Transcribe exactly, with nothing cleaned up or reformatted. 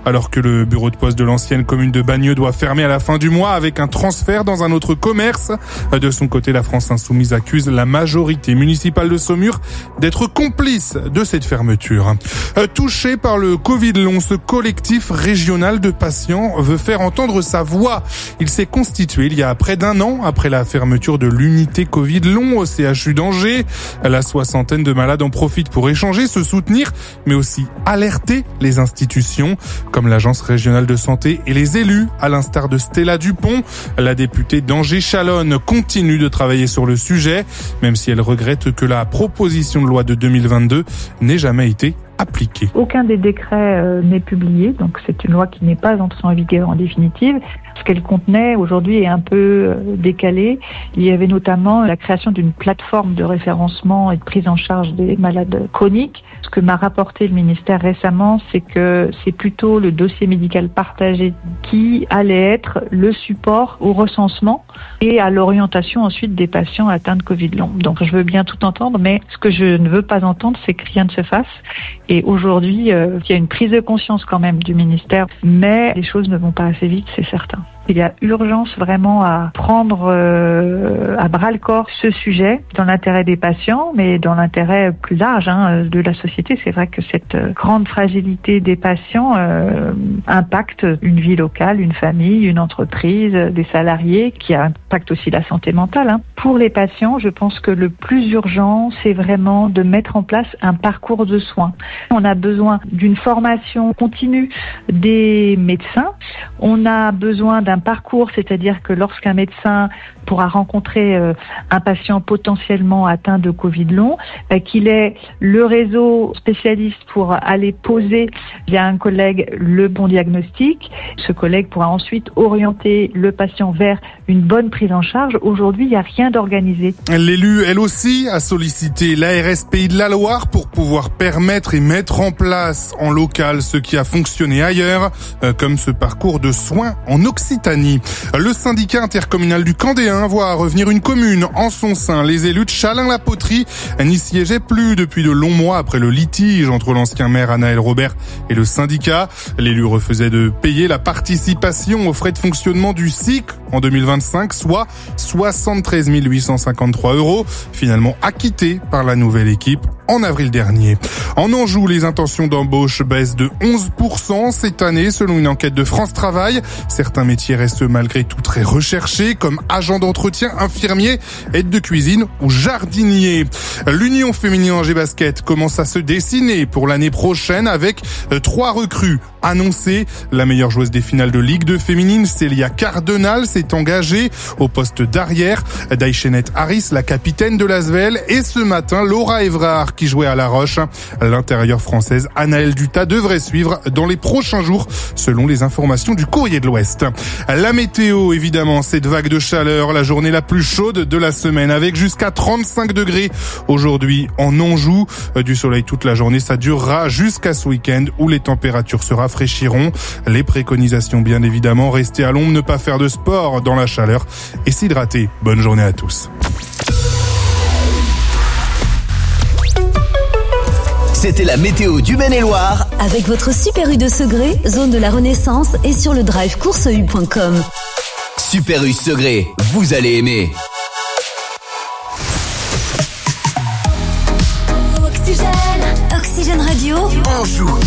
Alors que le bureau de poste de l'ancienne commune de Bagneux doit fermer à la fin du mois avec un transfert dans un autre commerce. De son côté, la France Insoumise accuse la majorité municipale de Saumur d'être complice de cette fermeture. Touché par le Covid long, ce collectif régional de patients veut faire entendre sa voix. Il s'est constitué il y a près d'un an après la fermeture de l'unité Covid long au C H U d'Angers. La soixantaine de malades en profitent pour échanger, se soutenir, mais aussi alerter les institutions comme l'Agence régionale de santé et les élus, à l'instar de Stella Dupont. La députée d'Angers-Chalonne continue de travailler sur le sujet, même si elle regrette que la proposition de loi de deux mille vingt-deux n'ait jamais été appliquée. Aucun des décrets euh, n'est publié, donc c'est une loi qui n'est pas entrée en vigueur en définitive. Ce qu'elle contenait aujourd'hui est un peu euh, décalé. Il y avait notamment la création d'une plateforme de référencement et de prise en charge des malades chroniques. Ce que m'a rapporté le ministère récemment, c'est que c'est plutôt le dossier médical partagé qui allait être le support au recensement et à l'orientation ensuite des patients atteints de Covid long. Donc je veux bien tout entendre, mais ce que je ne veux pas entendre, c'est que rien ne se fasse. Et aujourd'hui, euh, il y a une prise de conscience quand même du ministère, mais les choses ne vont pas assez vite, c'est certain. Il y a urgence vraiment à prendre euh, à bras-le-corps ce sujet dans l'intérêt des patients, mais dans l'intérêt plus large hein, de la société. C'est vrai que cette grande fragilité des patients euh, impacte une vie locale, une famille, une entreprise, des salariés, qui impacte aussi la santé mentale. Hein. Pour les patients, je pense que le plus urgent, c'est vraiment de mettre en place un parcours de soins. On a besoin d'une formation continue des médecins. On a besoin d'un parcours, c'est-à-dire que lorsqu'un médecin pourra rencontrer euh, un patient potentiellement atteint de Covid long, euh, qu'il ait le réseau spécialiste pour aller poser via un collègue le bon diagnostic. Ce collègue pourra ensuite orienter le patient vers une bonne prise en charge. Aujourd'hui, il n'y a rien d'organisé. L'élu, elle aussi, a sollicité l'A R S Pays de la Loire pour pouvoir permettre et mettre en place en local ce qui a fonctionné ailleurs, euh, comme ce parcours de soins en Occitanie. Le syndicat intercommunal du Candéen voit revenir une commune en son sein. Les élus de Chalain-la-Poterie n'y siégeaient plus depuis de longs mois après le litige entre l'ancien maire Anaël Robert et le syndicat. L'élu refusait de payer la participation aux frais de fonctionnement du S I C en deux mille vingt-cinq, soit soixante-treize mille huit cent cinquante-trois euros, finalement acquitté par la nouvelle équipe en avril dernier. En Anjou, les intentions d'embauche baissent de onze pour cent cette année selon une enquête de France Travail. Certains métiers restent malgré tout très recherchés comme agent d'entretien, infirmier, aide de cuisine ou jardinier. L'Union féminine Angers Basket commence à se dessiner pour l'année prochaine avec trois recrues annoncées. La meilleure joueuse des finales de Ligue deux féminine, Célia Cardinal, s'est engagée au poste d'arrière. Daïchenette Harris, la capitaine de l'Asvel, et ce matin, Laura Évrard, qui jouait à La Roche. L'intérieure française Anaëlle Dutas devrait suivre dans les prochains jours, selon les informations du Courrier de l'Ouest. La météo, évidemment, cette vague de chaleur, la journée la plus chaude de la semaine, avec jusqu'à trente-cinq degrés aujourd'hui en Anjou. Du soleil toute la journée, ça durera jusqu'à ce week-end où les températures se rafraîchiront. Les préconisations, bien évidemment, rester à l'ombre, ne pas faire de sport dans la chaleur et s'hydrater. Bonne journée à tous. C'était la météo du Maine-et-Loire avec votre Super U de Segré, zone de la Renaissance et sur le drive course u point com. Super U Segré, vous allez aimer. Oxygène, Oxygène Radio, Anjou.